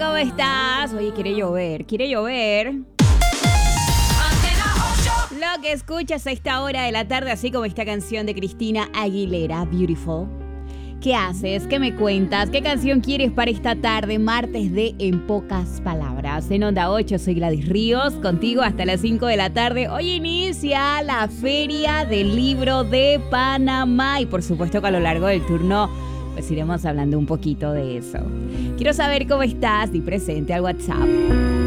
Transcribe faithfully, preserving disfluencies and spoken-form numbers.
¿cómo estás? Oye, quiere llover, quiere llover. Lo que escuchas a esta hora de la tarde, así como esta canción de Cristina Aguilera, Beautiful. ¿Qué haces? ¿Qué me cuentas? ¿Qué canción quieres para esta tarde, martes de En Pocas Palabras? En Onda ocho, soy Gladys Ríos, contigo hasta las cinco de la tarde. Hoy inicia la Feria del Libro de Panamá y por supuesto que a lo largo del turno pues iremos hablando un poquito de eso. Quiero saber cómo estás, di presente al WhatsApp.